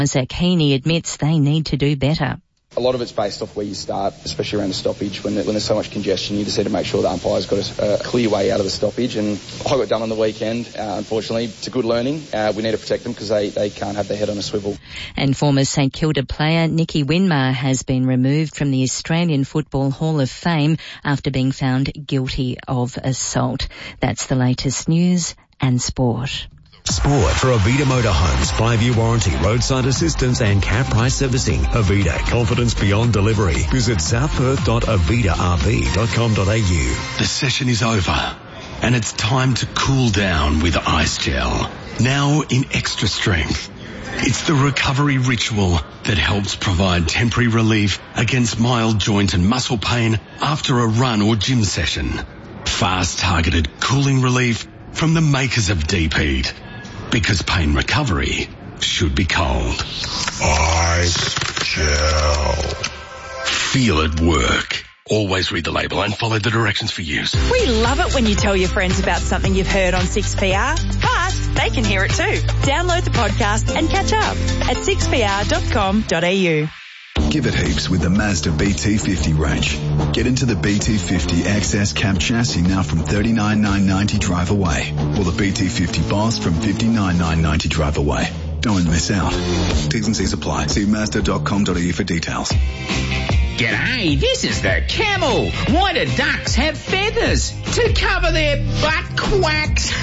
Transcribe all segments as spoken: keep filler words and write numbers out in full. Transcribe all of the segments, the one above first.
Isaac Heaney admits they need to do better. A lot of it's based off where you start, especially around the stoppage. When, when there's so much congestion, you just need to make sure the umpire's got a, a clear way out of the stoppage. And I got done on the weekend, uh, unfortunately. It's a good learning. Uh, we need to protect them because they, they can't have their head on a swivel. And former St Kilda player Nicky Winmar has been removed from the Australian Football Hall of Fame after being found guilty of assault. That's the latest news and sport. Sport for Avita Motorhomes, five-year warranty, roadside assistance and cap price servicing. Avita, confidence beyond delivery. Visit south perth dot avita r p dot com dot a u. The session is over and it's time to cool down with Ice Gel. Now in extra strength. It's the recovery ritual that helps provide temporary relief against mild joint and muscle pain after a run or gym session. Fast targeted cooling relief from the makers of Deep Heat. Because pain recovery should be cold. Ice Gel. Feel it work. Always read the label and follow the directions for use. We love it when you tell your friends about something you've heard on six P R, but they can hear it too. Download the podcast and catch up at six p r dot com dot a u. Give it heaps with the Mazda B T fifty range. Get into the B T fifty X S cab chassis now from thirty-nine thousand nine hundred ninety dollars drive away, or the B T fifty Boss from fifty-nine thousand nine hundred ninety dollars drive away. Don't miss out. T's and C's apply. See mazda dot com dot a u for details. G'day, this is the Camel. Why do ducks have feathers? To cover their butt quacks.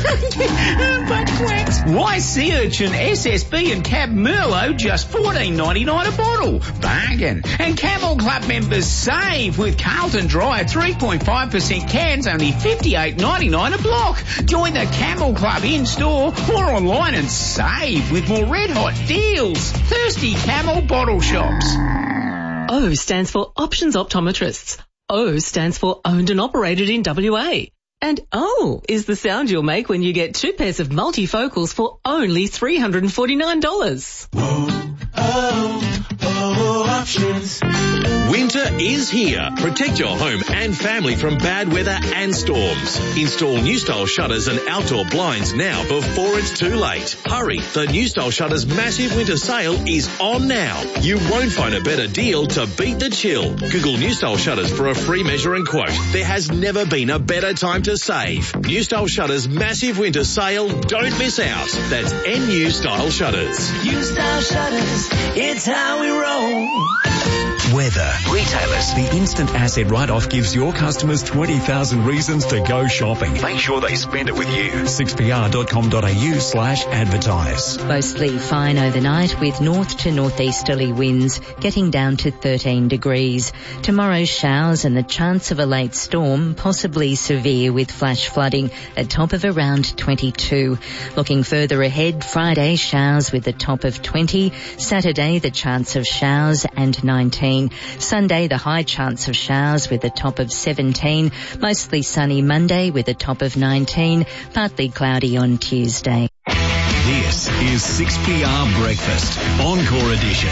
Butt quacks. Why sea urchin, S S B and Cab Merlot just fourteen ninety-nine a bottle? Bargain. And Camel Club members save with Carlton Dry three point five percent cans, only fifty-eight ninety-nine a block. Join the Camel Club in-store or online and save with more red-hot deals. Thirsty Camel bottle shops. O stands for Options Optometrists. O stands for Owned and Operated in W A. And O is the sound you'll make when you get two pairs of multifocals for only three hundred forty-nine dollars. Oh, oh, oh, options. Winter is here. Protect your home and family from bad weather and storms. Install New Style shutters and outdoor blinds now before it's too late. Hurry, the New Style Shutters massive winter sale is on now. You won't find a better deal to beat the chill. Google New Style Shutters for a free measure and quote. There has never been a better time to save. New Style Shutters massive winter sale. Don't miss out. That's N U Style Shutters. New Style Shutters, it's how we roll. Weather. Retailers. The instant asset write-off gives your customers twenty thousand reasons to go shopping. Make sure they spend it with you. six p r dot com dot a u slash advertise. Mostly fine overnight with north to northeasterly winds getting down to thirteen degrees. Tomorrow showers and the chance of a late storm, possibly severe with flash flooding, a top of around twenty-two. Looking further ahead, Friday showers with a top of twenty. Saturday the chance of showers and nineteen. Sunday, the high chance of showers with a top of seventeen. Mostly sunny Monday with a top of nineteen. Partly cloudy on Tuesday. This is six P R Breakfast, Encore Edition.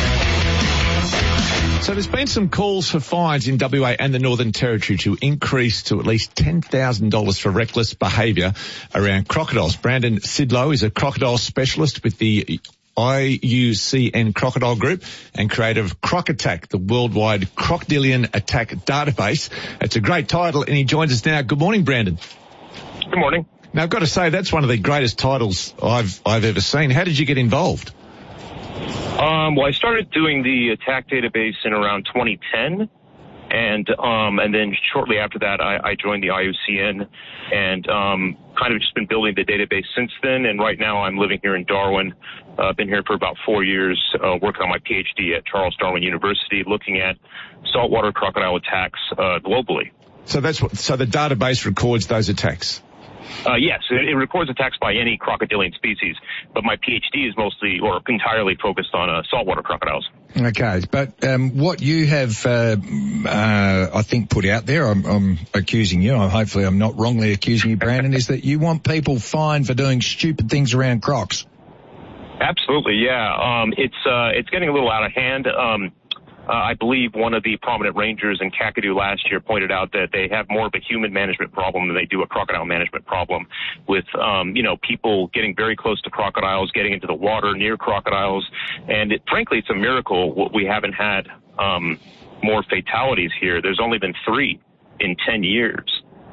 So there's been some calls for fines in W A and the Northern Territory to increase to at least ten thousand dollars for reckless behaviour around crocodiles. Brandon Sidlow is a crocodile specialist with the I U C N Crocodile Group and creator of Croc Attack, the worldwide crocodilian attack database. It's a great title, and he joins us now. Good morning, Brandon. Good morning. Now, I've got to say, that's one of the greatest titles I've I've ever seen. How did you get involved? Um, well, I started doing the attack database in around twenty ten. And um, and then shortly after that, I, I joined the I U C N and um, kind of just been building the database since then. And right now I'm living here in Darwin. I've uh, been here for about four years, uh, working on my P H D at Charles Darwin University, looking at saltwater crocodile attacks uh, globally. So that's what. So the database records those attacks. Uh, yes, it, it records attacks by any crocodilian species, but my P H D is mostly or entirely focused on uh, saltwater crocodiles. Okay, but um, what you have, uh, uh, I think, put out there, I'm, I'm accusing you, hopefully I'm not wrongly accusing you, Brandon, is that you want people fined for doing stupid things around crocs. Absolutely, yeah. Um, it's uh, it's getting a little out of hand. Um, Uh, I believe one of the prominent rangers in Kakadu last year pointed out that they have more of a human management problem than they do a crocodile management problem, with, um, you know, people getting very close to crocodiles, getting into the water near crocodiles. And it, frankly, it's a miracle we haven't had um, more fatalities here. There's only been three in ten years.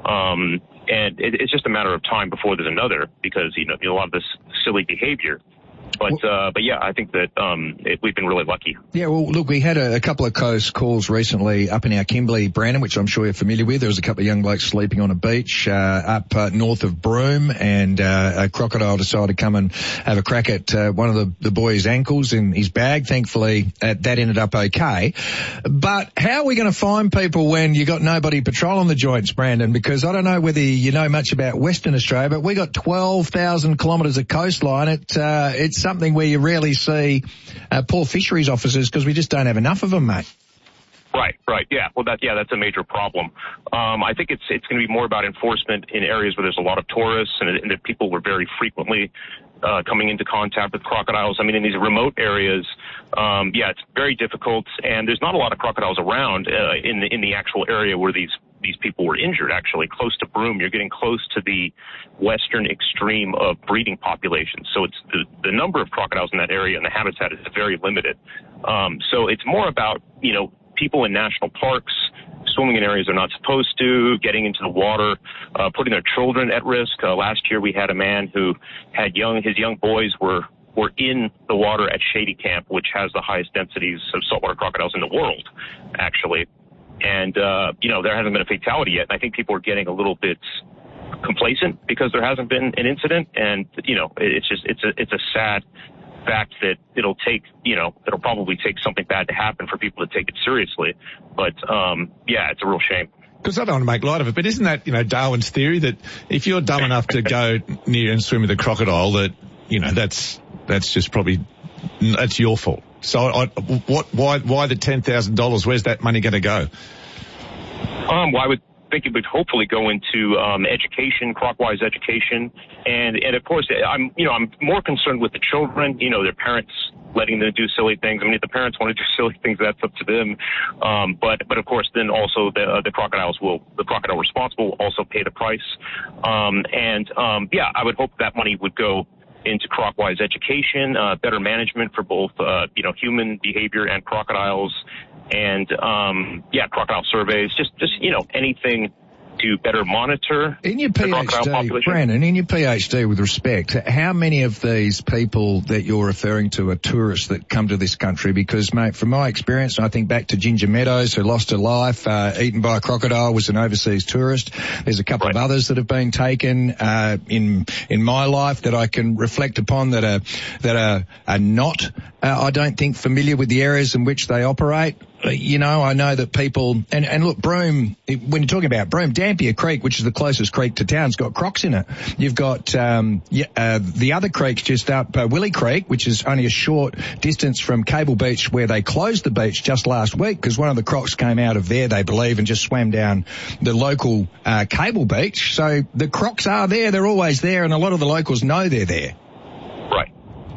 Um, and it, it's just a matter of time before there's another, because, you know, a lot of this silly behavior. But, uh, but yeah, I think that, um, it, we've been really lucky. Yeah, well, look, we had a, a couple of close calls recently up in our Kimberley, Brandon, which I'm sure you're familiar with. There was a couple of young blokes sleeping on a beach, uh, up uh, north of Broome, and, uh, a crocodile decided to come and have a crack at, uh, one of the, the boy's ankles in his bag. Thankfully, uh, that ended up okay. But how are we going to find people when you got nobody patrolling the joints, Brandon? Because I don't know whether you know much about Western Australia, but we got twelve thousand kilometres of coastline. It, uh, it's something where you rarely see uh, poor fisheries officers because we just don't have enough of them, mate. Right, right, yeah. Well, that yeah, that's a major problem. Um, I think it's it's going to be more about enforcement in areas where there's a lot of tourists and, and that people were very frequently uh, coming into contact with crocodiles. I mean, in these remote areas, um, yeah, it's very difficult, and there's not a lot of crocodiles around uh, in the in the actual area where these these people were injured. Actually, close to Broome, you're getting close to the western extreme of breeding populations. So it's the the number of crocodiles in that area and the habitat is very limited. Um, so it's more about, you know, people in national parks swimming in areas they're not supposed to, getting into the water, uh, putting their children at risk. Uh, last year we had a man who had young, his young boys were, were in the water at Shady Camp, which has the highest densities of saltwater crocodiles in the world, actually. And, uh, you know, there hasn't been a fatality yet. And I think people are getting a little bit complacent because there hasn't been an incident. And, you know, it's just, it's a, it's a sad fact that it'll take, you know, it'll probably take something bad to happen for people to take it seriously. But, um, yeah, it's a real shame. Because I don't want to make light of it, but isn't that, you know, Darwin's theory that if you're dumb enough to go near and swim with a crocodile, that, you know, that's, that's just probably, that's your fault. So I, what, why, why the ten thousand dollars? Where's that money going to go? Um, well, I would think it would hopefully go into, um, education, Crocwise education. And, and of course, I'm, you know, I'm more concerned with the children, you know, their parents letting them do silly things. I mean, if the parents want to do silly things, that's up to them. Um, but, but of course, then also the, uh, the crocodiles will, the crocodile responsible will also pay the price. Um, and, um, yeah, I would hope that money would go into Crocwise education, uh, better management for both, uh, you know, human behavior and crocodiles, and, um, yeah, crocodile surveys, just, just, you know, anything to better monitor in your PhD, Brandon, in your PhD, with respect, how many of these people that you're referring to are tourists that come to this country? Because, mate, from my experience, I think back to Ginger Meadows, who lost her life, uh, eaten by a crocodile, was an overseas tourist. There's a couple right. of others that have been taken, uh, in, in my life that I can reflect upon that are, that are, are not, uh, I don't think familiar with the areas in which they operate. You know, I know that people, and, and look, Broome, when you're talking about Broome, Dampier Creek, which is the closest creek to town, has got crocs in it. You've got, um, yeah, uh, the other creeks just up, uh, Willie Creek, which is only a short distance from Cable Beach, where they closed the beach just last week because one of the crocs came out of there, they believe, and just swam down the local, uh, Cable Beach. So the crocs are there, they're always there, and a lot of the locals know they're there. Right.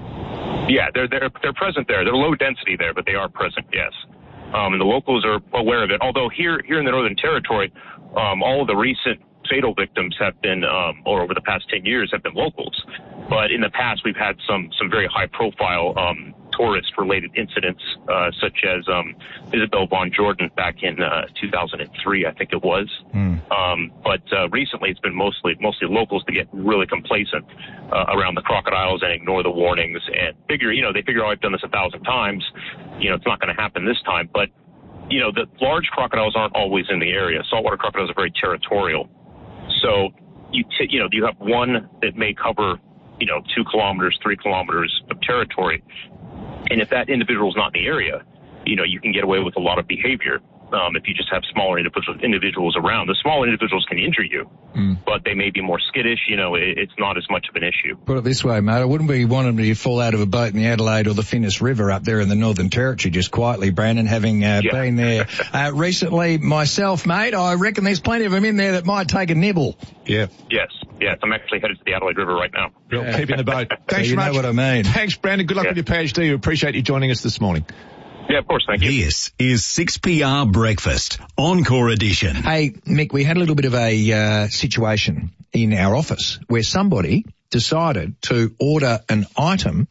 Yeah, they're, they're, they're present there. They're low density there, but they are present, yes. Um, and the locals are aware of it. Although here, here in the Northern Territory, um, all of the recent fatal victims have been, um, or over the past ten years, have been locals. But in the past, we've had some, some very high-profile um, tourist-related incidents, uh, such as um, Isabel Von Jordan back in uh, two thousand three, I think it was. Mm. Um, but uh, recently, it's been mostly mostly locals that get really complacent uh, around the crocodiles and ignore the warnings and figure, you know, they figure, oh, I've done this a thousand times. You know, it's not going to happen this time. But, you know, the large crocodiles aren't always in the area. Saltwater crocodiles are very territorial. So, you t- you know, you have one that may cover, you know, two kilometers, three kilometers of territory. And if that individual is not in the area, you know, you can get away with a lot of behavior. Um, if you just have smaller individuals around. The smaller individuals can injure you, mm. but they may be more skittish. You know, it, it's not as much of an issue. Put it this way, mate, I wouldn't be wanting to fall out of a boat in the Adelaide or the Finnis River up there in the Northern Territory just quietly, Brandon, having uh, yeah. been there uh, recently myself, mate. I reckon there's plenty of them in there that might take a nibble. Yeah. Yes. Yes. I'm actually headed to the Adelaide River right now. Yeah. Keep in the boat. Thanks so you much. know what I mean. Thanks, Brandon. Good luck yeah. with your PhD. We appreciate you joining us this morning. Yeah, of course, thank you. This is six P R Breakfast, Encore Edition. Hey, Mick, we had a little bit of a uh, situation in our office where somebody decided to order an item.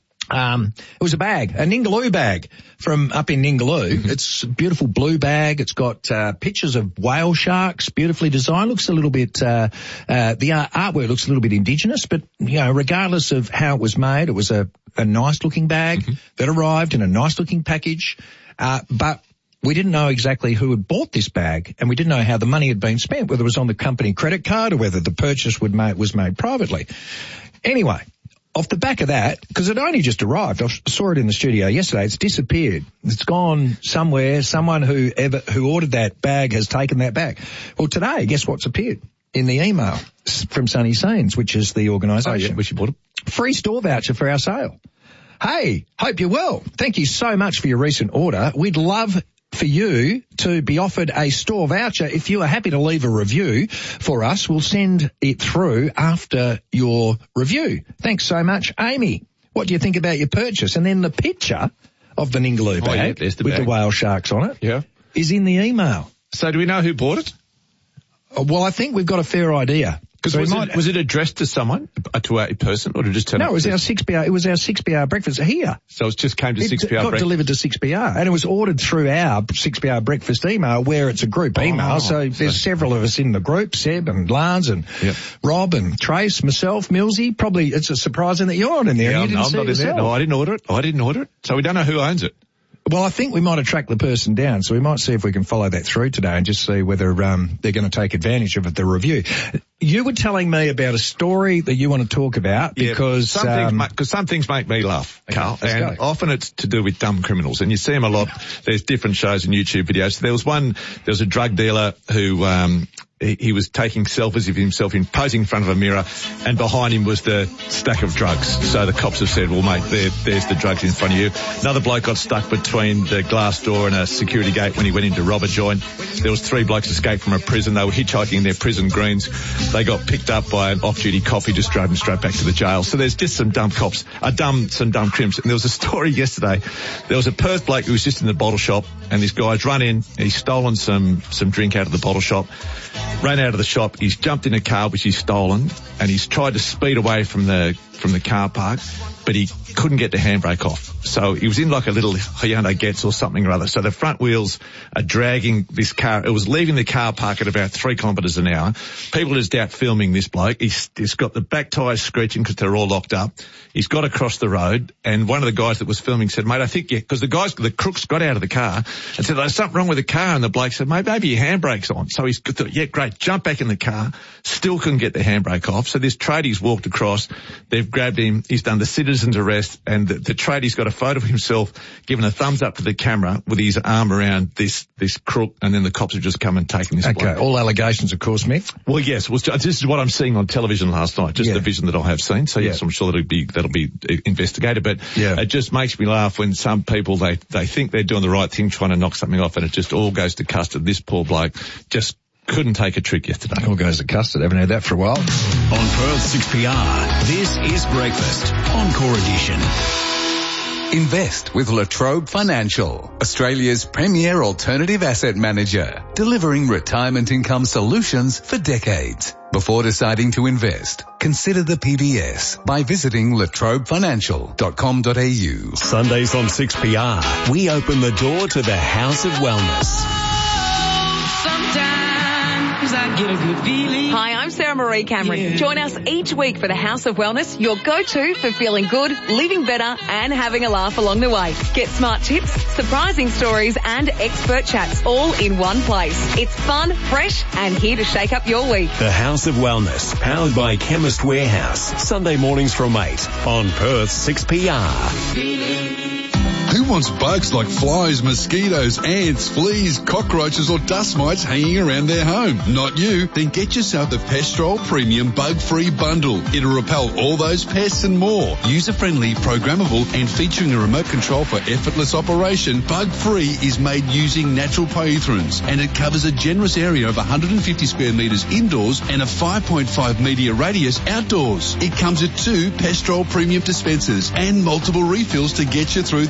Um, it was a bag, a Ningaloo bag from up in Ningaloo. Mm-hmm. It's a beautiful blue bag. It's got uh, pictures of whale sharks, beautifully designed. Looks a little bit, uh, uh, the art- artwork looks a little bit indigenous, but, you know, regardless of how it was made, it was a, a nice looking bag mm-hmm. that arrived in a nice looking package. Uh, but we didn't know exactly who had bought this bag, and we didn't know how the money had been spent, whether it was on the company credit card or whether the purchase would made, was made privately. Anyway, off the back of that, because it only just arrived, I saw it in the studio yesterday, it's disappeared. It's gone somewhere. Someone who ever, who ordered that bag has taken that bag. Well, today, guess what's appeared in the email from Sunny Scenes, which is the organisation. Oh, yeah, which you bought it. Free store voucher for our sale. Hey, hope you're well. Thank you so much for your recent order. We'd love for you to be offered a store voucher. If you are happy to leave a review for us, we'll send it through after your review. Thanks so much, Amy. What do you think about your purchase? And then the picture of the Ningaloo bag, oh, yeah, there's the with bag. the whale sharks on it yeah. is in the email. So do we know who bought it? Well, I think we've got a fair idea. Because So was, we might- it, was it addressed to someone, uh, to a person, or did it just turn No, up? it was our six P R. It was our six P R breakfast here. So it just came to It six P R got breakfast. delivered to six P R, and it was ordered through our six P R breakfast email, where it's a group Oh, email. So there's so- several of us in the group: Seb and Lance and Yep. Rob and Trace, myself, Millsy. Probably it's a surprising that you're not in there. Yeah, and you I'm, didn't I'm see not it in there. yourself. No, I didn't order it. I didn't order it. So we don't know who owns it. Well, I think we might have tracked the person down, so we might see if we can follow that through today and just see whether um, they're going to take advantage of it, the review. You were telling me about a story that you want to talk about because some, um, things make, cause some things make me laugh, Okay, Carl, let's and go. often it's to do with dumb criminals, and you see them a lot. There's different shows and YouTube videos. There was one, there was a drug dealer who um, he, he was taking selfies of himself in posing in front of a mirror, and behind him was the stack of drugs. So the cops have said, well, mate, there, there's the drugs in front of you. Another bloke got stuck between the glass door and a security gate when he went in to rob a joint. There was three blokes escaped from a prison. They were hitchhiking their prison greens. They got picked up by an off-duty cop who just drove them straight back to the jail. So there's just some dumb cops, uh, dumb, some dumb crims. And there was a story yesterday. There was a Perth bloke who was just in the bottle shop, and this guy's run in, he's stolen some, some drink out of the bottle shop, ran out of the shop, he's jumped in a car which he's stolen, and he's tried to speed away from the, from the car park, but he couldn't get the handbrake off. So he was in like a little Hyundai Getz or something or other. So the front wheels are dragging this car. It was leaving the car park at about three kilometres an hour. People are just out filming this bloke. He's, he's got the back tyres screeching because they're all locked up. He's got across the road, and one of the guys that was filming said, mate, I think you, because the guys, the crooks got out of the car and said, there's something wrong with the car. And the bloke said, mate, maybe your handbrake's on. So he's thought, yeah, great, jump back in the car, still couldn't get the handbrake off. So this tradie's walked across, they've grabbed him, he's done the citizen's arrest, and the, the tradie's got a photo of himself giving a thumbs up to the camera with his arm around this, this crook, and then the cops have just come and taken this okay, bloke. all allegations, of course, Mick. Well, yes, well, this is what I'm seeing on television last night, just Yeah. the vision that I have seen. So yes, Yeah. I'm sure that'll be, that'll be investigated, but Yeah. it just makes me laugh when some people, they, they think they're doing the right thing, trying to knock something off, and it just all goes to custard. This poor bloke just couldn't take a trick yesterday. All goes to custard. Haven't had that for a while. On Perth six P R, this is Breakfast, Encore Edition. Invest with Latrobe Financial, Australia's premier alternative asset manager, delivering retirement income solutions for decades. Before deciding to invest, consider the P B S by visiting latrobe financial dot com dot a u. Sundays on six P R, we open the door to the House of Wellness. I get a good feeling. Hi, I'm Sarah Marie Cameron. Yeah. Join us each week for the House of Wellness, your go-to for feeling good, living better, and having a laugh along the way. Get smart tips, surprising stories, and expert chats all in one place. It's fun, fresh, and here to shake up your week. The House of Wellness, powered by Chemist Warehouse. Sunday mornings from eight on Perth six P R. Who wants bugs like flies, mosquitoes, ants, fleas, cockroaches or dust mites hanging around their home? Not you. Then get yourself the Pestrol Premium Bug-Free Bundle. It'll repel all those pests and more. User-friendly, programmable and featuring a remote control for effortless operation, Bug-Free is made using natural pyrethrins, and it covers a generous area of one hundred fifty square metres indoors and a five point five metre radius outdoors. It comes with two Pestrol Premium dispensers and multiple refills to get you through the insect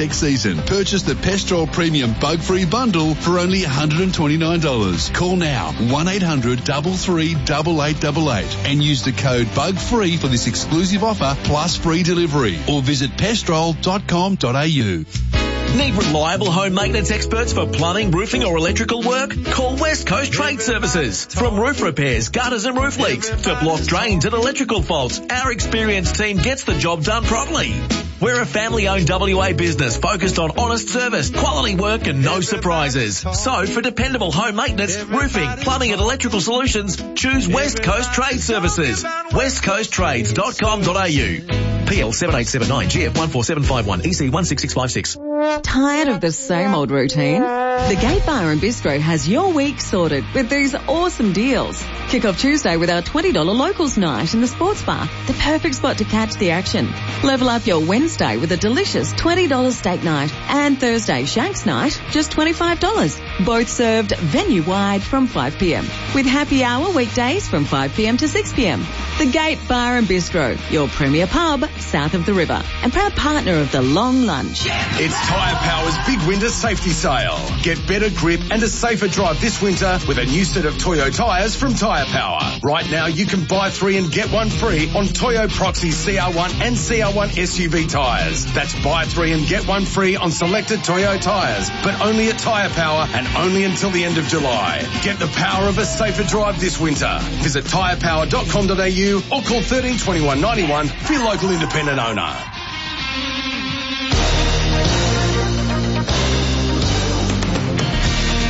next season. Purchase the Pestrol Premium Bug-Free Bundle for only one hundred twenty-nine dollars. Call now, one eight hundred three three eight eight eight eight, and use the code BUGFREE for this exclusive offer plus free delivery, or visit pestrol dot com dot a u. Need reliable home maintenance experts for plumbing, roofing or electrical work? Call West Coast Trade Services. From roof repairs, gutters and roof leaks to blocked drains and electrical faults, our experienced team gets the job done properly. We're a family-owned W A business focused on honest service, quality work and no surprises. So for dependable home maintenance, roofing, plumbing and electrical solutions, choose West Coast Trade Services. west coast trades dot com dot a u. P L seven eight seven nine, G F one four seven five one, E C one six six five six. Tired of the same old routine? The Gate Bar and Bistro has your week sorted with these awesome deals. Kick off Tuesday with our twenty dollars locals night in the sports bar, the perfect spot to catch the action. Level up your Wednesday with a delicious twenty dollars steak night, and Thursday Shanks night, just twenty-five dollars. Both served venue-wide from five p m, with happy hour weekdays from five p m to six p m. The Gate Bar and Bistro, your premier pub south of the river, and proud partner of the Long Lunch. It's Tyre Power's big winter safety sale. Get better grip and a safer drive this winter with a new set of Toyo tyres from Tyre Power. Right now you can buy three and get one free on Toyo Proxy C R one and C R one S U V tyres. That's buy three and get one free on selected Toyo tyres, but only at Tyre Power and only until the end of July. Get the power of a safer drive this winter. Visit tyre power dot com dot a u or call thirteen twenty-one ninety-one for your local independent owner.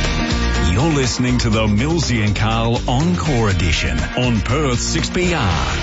You're listening to the Millsy and Carl Encore Edition on Perth six B R.